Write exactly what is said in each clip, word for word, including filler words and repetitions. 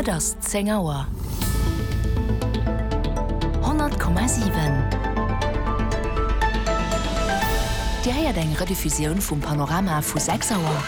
Et ass zehn Auer. hundert Komma sieben. Di heiert eng Rediffusioun vum Panorama vu sechs Auer.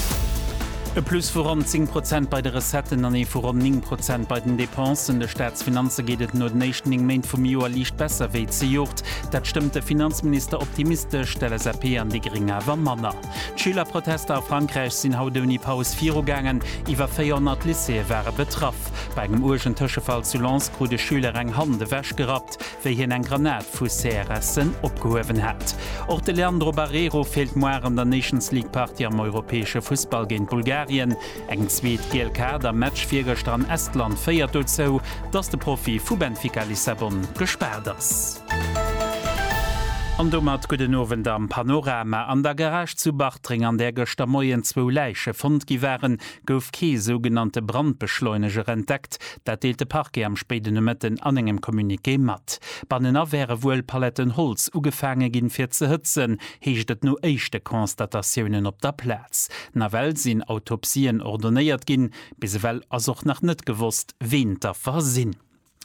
E plus voran zehn Prozent bei de Resetten an e voran neun Prozent bei den Depensen. De Staatsfinanze gehtet no Nation Main vum Joer liicht besser wéi ze Jocht. Dat stimmt de Finanzminister optimistisch, L S A P an die geringe awer Manner. Schülerprotester a Frankreich sinn haut uni Paus Virogangen, iwwer vierhundert Lycée wäre betraff. Bei dem urgent Tëschefall zu Lens kru de Schüler eng Hande wäsch gerat, wéi hien eng Granat vu C R S'en opgehowen hat. Och de Leandro Barreiro fehlt moer an der Nations League Party am europäesche Fußball géint Bulgarien. Eng zweet G L K der Matchviergecht an Estland féiert dot zo, dats de Profi vu Benfica Lissabon gesperrt ass. An dommat gode Nowen am Panorama an der Garage zu Bachtring an der Göster Moien zwo Leiche fund giwaren gouf Kee sogenannte Brandbeschleuniger entdeckt, dat deelte Parke am speden Mëtten an engem Kommuniké mat. Bannen awer wuel Paletten Holz ugefange ginn fir ze hëtzen, heeschtet no éichte Konstatatiounen op der Platz. Nawel sinn Autopsien ordonéiert ginn, bis well as och nach net gewusst, wen der versinn.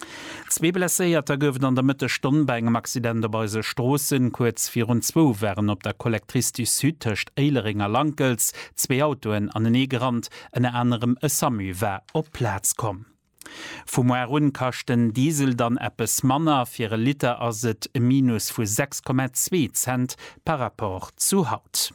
Zwei Blesséierter goufen an der Mitte Stunde bei engem Accident bei se Strossen kurz vier und zwei wären op der Kollektrice du Süd töcht Eileringer Langels, zwei Autoen an den Egerand, en anderem e Samü wär op Platz kom. Vum runkachten Diesel dann Appes Manner fir e Liter ass et e Minus vu sechs Komma zwei Cent par rapport zu Haut.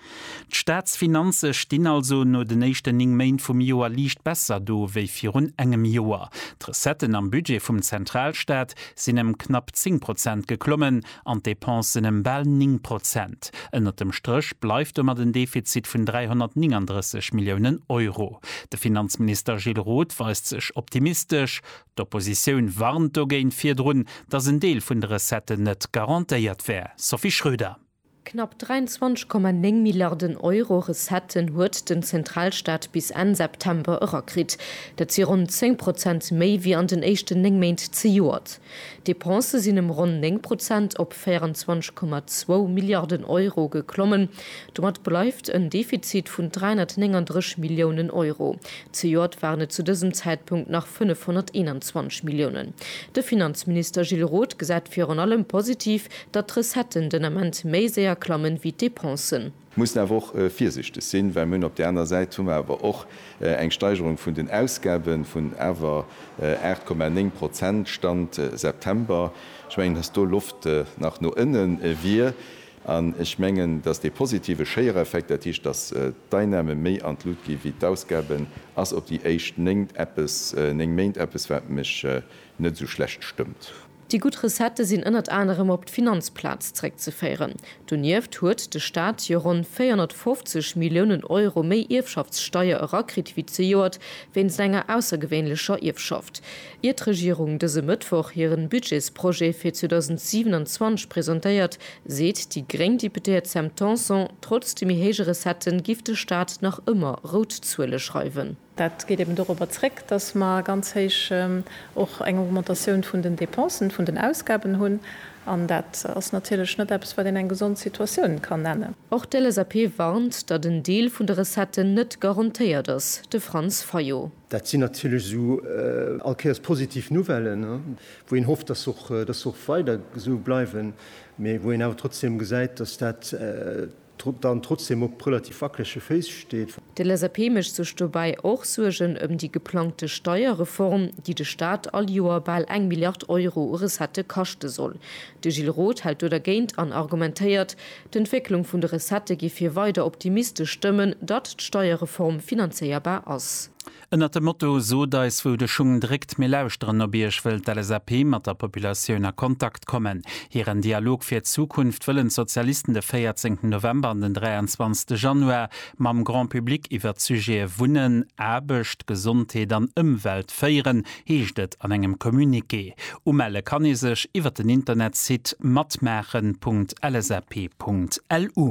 D'Staatsfinanze stinn also no den nächsten ning Main vum Joer liicht besser do wéi fir un engem Joer. D'Resetten am Budget vum Zentralstaat sinn em knapp zehn Prozent geklommen, an Depensen em bell neun Prozent. Ënner dem Strich bleifft ëmmer den Defizit vun dreihundertneununddreißig Millionen Euro. De Finanzminister Gilles Roth weist sech optimistisch. D'Opposition warnt dogéint fir drun, dats en Deel vun de Resetten net garantéiert wär. Sophie Schröder. Knapp dreiundzwanzig Komma neun Milliarden Euro Resetten huet den Zentralstaat bis an September ëerkrit. Dat sie rund zehn Prozent méi wie an den echten Nengmeint ze Joert. Depense sinn im rund neun Prozent op vierundzwanzig Komma zwei Milliarden Euro geklommen. Dort bleibt ein Defizit vun dreihundertneununddreißig Millionen Euro. Ze Joert waren zu diesem Zeitpunkt nach fünfhunderteinundzwanzig Millionen. Der Finanzminister Gilles Roth gesagt für an allem positiv, dat Resetten den Amment méi sehr klammen wie Depensen. Muss auch äh, viersichtig sinn, weil mün op der anderen Seite aber auch äh, eng Steigerung von den Ausgaben von ever äh, acht Komma neun Prozent stand äh, September. Ich mein, dass du Luft äh, nach nur innen äh, wir an ich mengen, dass die positive Scheiereffekt der Tisch das äh, Dyname méi an Ludgi wie d'Ausgaben als ob die echt nengt Apps äh, Main Apps mich äh, net so schlecht stimmt. Die gut Resette sind innert anderem op Finanzplatz trägt zu feieren. Donieft huet de Staat jo rund vierhundertfünfzig Millionen Euro méi Irfschaftssteuer rakritviziert, wenn senger außergewöhnlicher Irfschaft. Ihr Regierung dese Mittwoch ihren Budgetsprojekt für zweitausendsiebenundzwanzig präsentiert, seht die Grengdeputée Sam Tanson trotz dem hege Resetten gifte Staat noch immer Rotzuelle schreiben. Dat geht eben darüber zurück, dass man ganz heich ähm, auch eng Augmentation von den Depensen, von den Ausgaben hun, an dat als natürlich net etwas, was den en gesund Situation kann nennen. Auch der L S A P warnt, dat den Deal von der Resetten net garantiert ist. De Franz Fayot. Dat sind natürlich so äh, alkes positiv Novellen, wo ihn hofft, dass auch, äh, das auch weiter so bleiben, wo ihn aber trotzdem gesagt, dass dat äh, dann trotzdem op relativ wackelsche Face steht. De L S A P mischt sich dabei auch Sorgen um die geplante Steuerreform, die de Staat all Joer bei eng Milliard Euro Resatte koste soll. De Gilles Roth hält oder geint an argumentiert, d'Entwicklung vun der Resatte gi fir weiter optimistisch stimmen, dat d'Steuerreform finanzierbar ass. Ennner dem Motto so dais wo de Schungen direkt mé lausren ob Bierch will der L S A P mat der Populationun a Kontakt kommen. Hier en Dialog fir Zukunft willen Sozialisten de vierzehnten November an den dreiundzwanzigsten Januar mam Grand Publik iwwer Sujet Wunnen, Äbecht, Gesundheit an Umwelt feieren, heechtet an engem Kommuniké. Umelle kann i sech iwwer den Internetsite matmachen punkt l s a p punkt l u.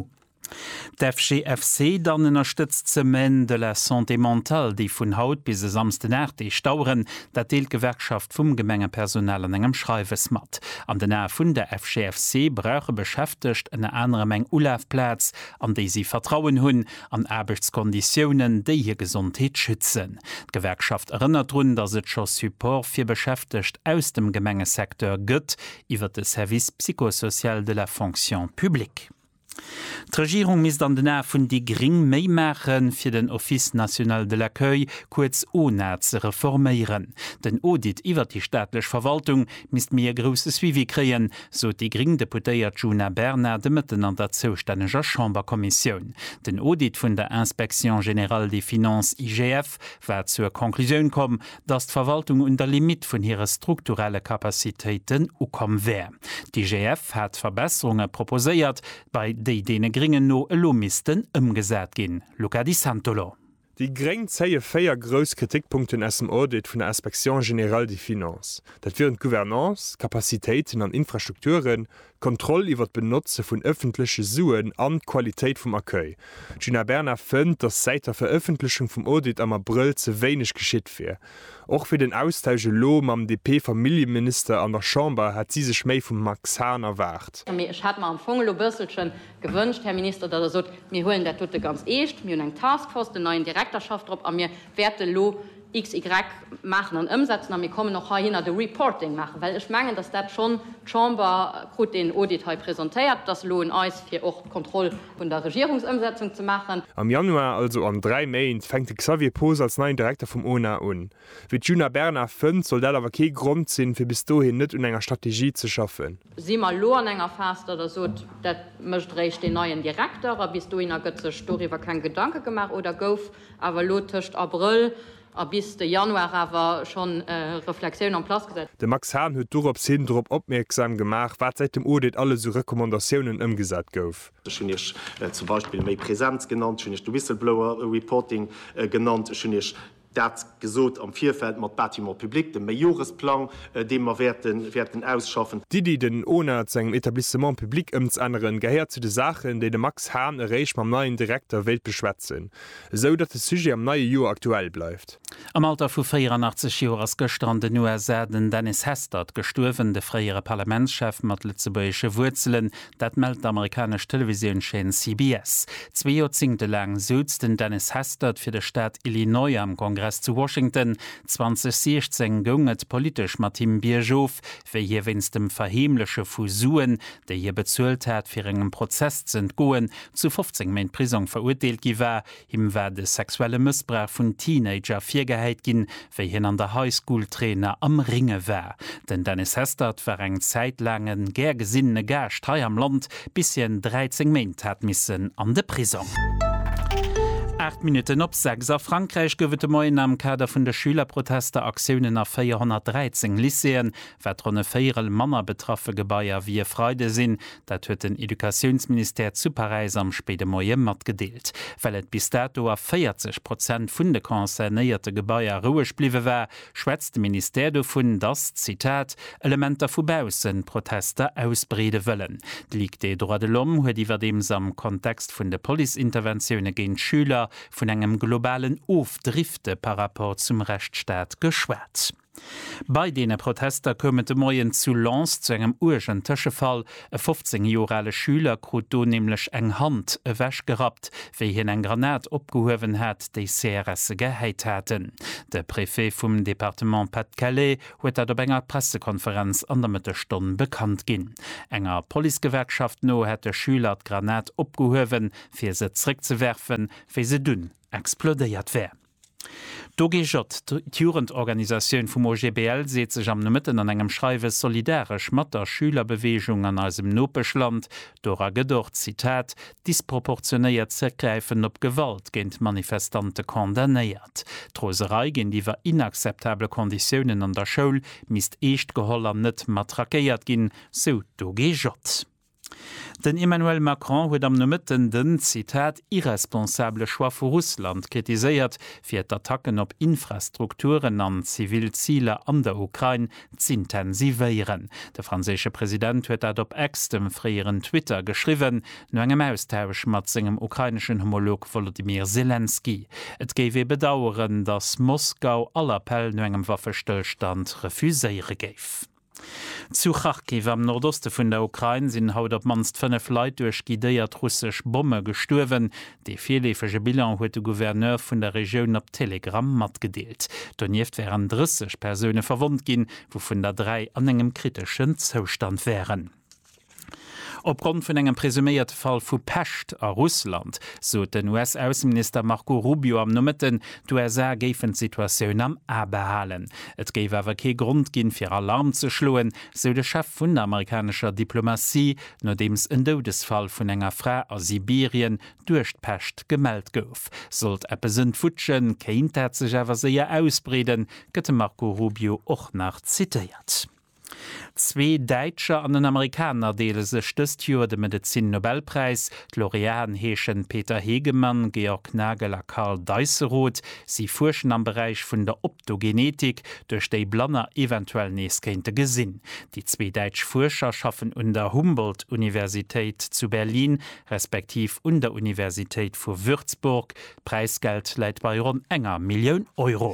D'F G F C dann ënnerstëtzt Semaine de la Santé mentale, die vun Haut bis se samsten Äte stauren, dat Deelgewerkschaft vum Gemengepersonal an engem Schreiwes mat. An den Ä vun der F G F C brauche beschäftigt en andere Meng Ulafplatz, an déi sie vertrauen hunn an Erbechtskonditionen, déi hier Gesundheit schützen. D'Gewerkschaft erinnert run, dat se scho Support fir beschäftigt aus dem Gemengesektor gëtt, iwwer de Service psychosozial de la Fonction publique. Die Regierung misst an den Ä vun die Gring méi machen fir den Office National de l'Accueil kurz O N A ze reforméieren. Den Audit iwwer die staatlech Verwaltung misst mir grosses Suivi kreien, so die Gring deputéiert Juna Bernard de Mëtten an der zoustäneger Chamberkommission. Den Audit vun der Inspection Générale des Finances I G F war zur Konklusion kom, dass d' Verwaltung unter Limit vun ihre strukturelle Kapazitéiten ukom wär. Die I G F hat Verbesserungen proposéiert, bei déi dee geringen no Lomisten ëmgesät ginn. Luca Di Santolo. Die Gring zeie féier grous Kritikpunkten ass dem Audit vun der Inspection Générale des Finances. Dat wären Gouvernance, Kapazitéiten an Infrastrukturen, Kontroll iwwer d Benutze vun öffentliche Suen an Qualitätit vum Accueil. Gina Berner fënnt, dat seit der Veröffentlichung vum Audit am April ze wéineg geschitt fir. Och fir den Austauge Lo am D P-Familienminister an der Chamber hat sie sech méi vum Max Hahn erwart. Ich hat ma am Fongelo Bësselchen gewünscht, Herr Minister, dat er so mir holen der tote ganz echt, mir eng Taskforce den neuen Direktorschaft op an mir Werte Lo X Y machen und umsetzen, und wir kommen noch hin de Reporting machen, weil ich meine, dass das schon Chamber gut den Audit präsentiert, das Lohn Eis für auch Kontrolle von der Regierungsumsetzung zu machen. Am Januar, also am drei Mai, fängt Xavier Pos als neuen Direktor vom O N A an. Wie Juna Berner fünf soll das aber kein Grund sein, für bis dahin nicht in einer Strategie zu schaffen. Sie mal lo länger fast oder so, das möchte recht den neuen Direktor, aber bis dahin hat sich darüber kein Gedanke gemacht oder gouf, aber lo tischt April. A bis de Januar awer schon äh, Reflexioun an Platz gesetzt. De Max Hahn huet do op sinn drop opmerksam gemacht, wat seit dem Audit alle so Rekommandaationen ëmgesat gouf. Ich äh, zum Beispiel méi Präsenz genannt, ich du Whistleblower Reporting äh, genannt, ich dat gesot am Vierfeld mat Bâtiment Publik, den Majoresplan, äh, den wir werden, werden ausschaffen. Die, die den O N A segem Etablissement Publik ëms anderen gehäert zu de Sachen, déi de Max Hahn erreich mam neuen Direktor Welt beschwätzen, so dat de Sujet am neue Joer aktuell bleibt. Am Alter vu vierundachtzig Joer ass gestern den U S A den Dennis Hastert gestuerwen de freiere Parlamentschef mat Lützeburgsche Wurzeln, dat meldt amerikasch Televisionscheen C B S. Zwei Jozingte lang suz den Dennis Hastert fir de Staat Illinois am Kongress zu Washington zwanzig sechzehn gonget politisch Martin Bierhoff, fir hier winst dem verhemlesche Fusuen, der hier bezuelt hat fir engem Prozess sind goen, zu fünfzehn Main Prison verurteilt giwer, him war de sexuelle Missbrauch vun Teenager virgeheit gin, fir hin an der Highschool-Trainer am Ringe war. Denn Dennis Hastert war eng zeitlangen ger gesinnne Gercht hei am Land, bis en dreizehn Main hat missen an de Prison. acht Minuten op sechs a Frankreich gëwet Moien am Kader vun der Schülerprotester Aktiunen a vierhundertdreizehn Lyceen, wat runne féierel Manner betraffe Gebaier wie Freude sinn, dat huet den Edukationsminister zu Paris am Spede Moien mat gedeelt. Well et bis dato a vierzig Prozent vun de konzernéierte Gebaier ruhig bliwe war, schwätzt de Minister vun das, Zitat, Elementer vubausen Protester ausbrede wëllen. Liegt de droit de l'homme huet iwwer dems am Kontext vun de Poliinterventionioune géint Schüler vun engem globalen Ofdrifte par rapport zum Rechtsstaat geschwert. Bei dene Protester kommet de Moien zu Lens zu engem urgent Tëschefall. E fünfzehn Jorale Schüler krut do nämlichlech eng Hand e wäsch gerat, wéi hin eng Granat opgehowen hat, déi C R S gehéit haten. De Präfet vum Departement Pas-de-Calais huet dat op enger Pressekonferenz an der Mittelstunde bekannt ginn. Enger Poligewerkschaft no het de Schüler d Granat opgehowen, fir se zréck ze werfen, wéi se dünn explodéiert wär. Dogejot d'Jugendorganisaioun vum O G B L seet sech am Mëtten an engem Schreiwe solidarisch mat der Schülerbeweung an asem Nopeschland, dora gedort Zitat, disproportionéiert zergreifen op Gewalt géint Manifestante kondamnéiert. D'Roserei ginn iwwer inakzeptable Konditionioen an der Schoul mist echt geholl an net matrakéiert ginn, so Dogejot. Den Emmanuel Macron huet am nëmmetten den Zitat irresponsable Schwa vu Russland kritiséiert fir d'Attacken op Infrastrukturen an Zivilziele an der Ukraine zintensivéieren. Der franzésche Präsident huet dat op ex dem fréieren Twitter geschriwen, no engem Austausch mat segem ukrainschen Homolog Volodymyr Zelensky. Et géwe bedaueren, dass Moskau all Appell no engem Waffestillstand refuséiere géif. Zu Kharkiv am Nordoste vun der Ukraine sinn haut op manst fënne Leiit duerch gidéiert russsech Bombe gestuerwen. De virlefege Bilan huet de Gouverneur vun der Regionun op Telegram mat gedeelt. Donnieft wären drisseg Persöne verwont ginn, wo vun der drei an engem kritischen Zostand wären. Opgrund vun engem presuméiert Fall vu Pecht a Russland, so den U S-Außenminister Marco Rubio am Nummetten du er sa géiffen Situationun am abehalen. Et géif awer ke Grund ginn fir Alarm ze schloen, so de Chef vun der amerikanischer Diplomatie, no dems en Dodesfall vun enger Fra a Sibirien duercht Pecht gemeldt gouf. Sollt Appesinn futschen, kéint dat sech awer seier ausbreden, gëtte Marco Rubio och nach zitiert. Zwei Deitscher an den Amerikaner deele se stöst jo de Medizin-Nobelpreis, Laureaten heeschen Peter Hegemann, Georg Nagel a Karl Deisseroth, sie furschen am Bereich vun der Optogenetik durch déi Blanner eventuell neeskente Gesinn. Die zwei Deitsch Forscher schaffen un der Humboldt-Universität zu Berlin, respektiv un der Universität vu Würzburg. Preisgeld leiit bei rund enger Millioun Euro.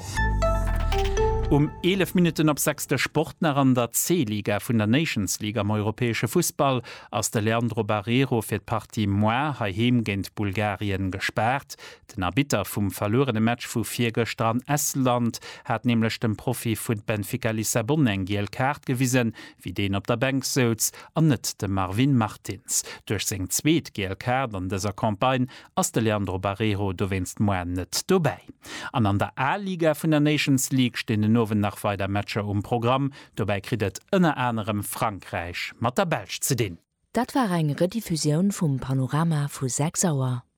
Um elf Minuten op sechste Sportner an der C-Liga vun der Nations League am europäesche Fußball ass der Leandro Barreiro fir d Partie Moi haheem géint Bulgarien gesperrt. Den Erbiter vum verlorene Match vu Viergestern Estland hat nämlichlech dem Profi vun Benfica Lissabon eng geel Kart gewiesen, wie den op der Bank Soz an net de Marvin Martins. Durch seng zweet geel Kart an deser Kampagne ass der Leandro Barreiro do winst Moi net dobei. An an der A-Liga vun der Nations League stehen den nowen nach weiter Matscher um Programm, dobei kritet ënner anderem Frankreich mat der Belsch ze den. Dat war eng Rediffusion vum Panorama vu sechs Auer.